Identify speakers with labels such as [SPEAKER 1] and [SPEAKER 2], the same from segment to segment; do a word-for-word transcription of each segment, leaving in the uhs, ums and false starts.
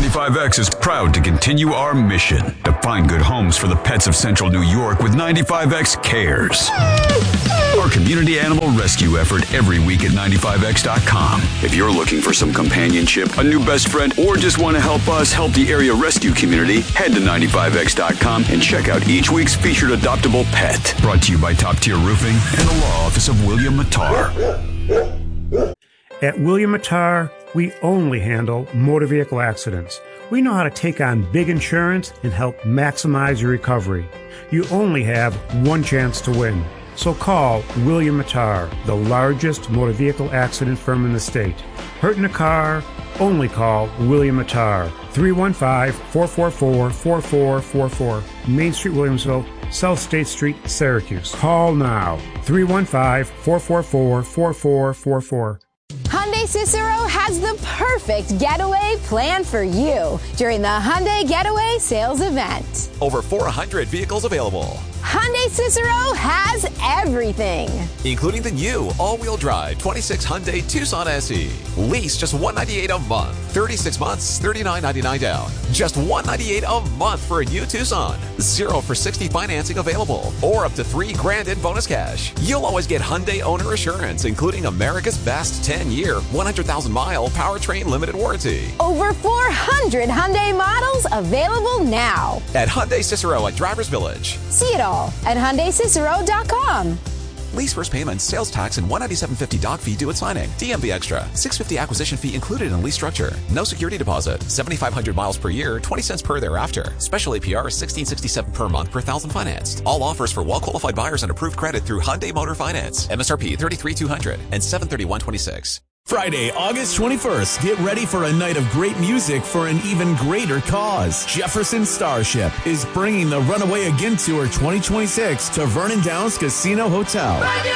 [SPEAKER 1] ninety-five X is proud to continue our mission to find good homes for the pets of Central New York with ninety-five X Cares. Our community animal rescue effort every week at ninety-five X dot com. If you're looking for some companionship, a new best friend, or just want to help us help the area rescue community, head to ninety-five X dot com and check out each week's featured adoptable pet. Brought to you by Top Tier Roofing and the law office of William Mattar.
[SPEAKER 2] At William Mattar, we only handle motor vehicle accidents. We know how to take on big insurance and help maximize your recovery. You only have one chance to win. So call William Mattar, the largest motor vehicle accident firm in the state. Hurt in a car? Only call William Mattar. three one five, four four four, four four four four. Main Street, Williamsville, South State Street, Syracuse. Call now. three one five, four four four, four four four four.
[SPEAKER 3] Hyundai Cicero has the perfect getaway plan for you during the Hyundai Getaway Sales Event.
[SPEAKER 4] Over four hundred vehicles available.
[SPEAKER 3] Hyundai Cicero has everything,
[SPEAKER 4] including the new all-wheel drive twenty-six Hyundai Tucson S E. Lease just one hundred ninety-eight dollars a month. thirty-six months, thirty-nine ninety-nine down. Just one hundred ninety-eight dollars a month for a new Tucson. Zero for sixty financing available, or up to three grand in bonus cash. You'll always get Hyundai owner assurance, including America's best ten-year, one hundred thousand mile powertrain limited warranty.
[SPEAKER 3] Over four hundred Hyundai models available now
[SPEAKER 4] at Hyundai Cicero at Drivers Village.
[SPEAKER 3] See it all at Hyundai Cicero dot com.
[SPEAKER 4] Lease first payment, sales tax, and one hundred ninety-seven fifty doc fee due at signing. D M V extra. six hundred fifty acquisition fee included in lease structure. No security deposit. seventy-five hundred miles per year, twenty cents per thereafter. Special A P R is sixteen sixty-seven per month per thousand financed. All offers for well-qualified buyers and approved credit through Hyundai Motor Finance. M S R P thirty-three thousand two hundred and seven thirty-one twenty-six.
[SPEAKER 5] Friday, August twenty-first. Get ready for a night of great music for an even greater cause. Jefferson Starship is bringing the Runaway Again Tour twenty twenty-six to Vernon Downs Casino Hotel.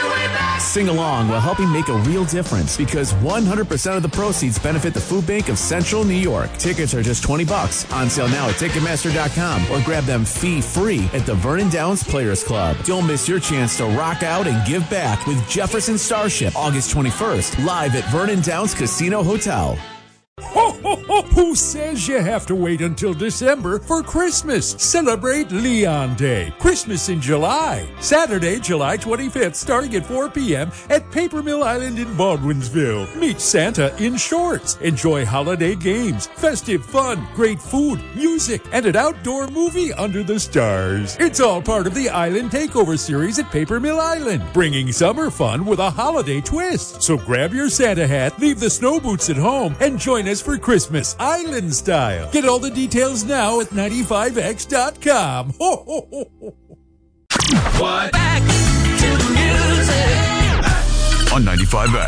[SPEAKER 5] Sing along while helping make a real difference because one hundred percent of the proceeds benefit the Food Bank of Central New York. Tickets are just twenty bucks. On sale now at Ticketmaster dot com or grab them fee-free at the Vernon Downs Players Club. Don't miss your chance to rock out and give back with Jefferson Starship August twenty-first, live at Vernon Downs Casino Hotel.
[SPEAKER 6] Ho, ho, ho! Who says you have to wait until December for Christmas? Celebrate Leon Day. Christmas in July. Saturday, July twenty-fifth, starting at four p.m. at Paper Mill Island in Baldwinsville. Meet Santa in shorts. Enjoy holiday games, festive fun, great food, music, and an outdoor movie under the stars. It's all part of the Island Takeover series at Paper Mill Island, bringing summer fun with a holiday twist. So grab your Santa hat, leave the snow boots at home, and join us for Christmas Island style. Get all the details now at ninety-five X dot com. Ho, ho, ho, ho.
[SPEAKER 1] What? Back to the music. On ninety-five X.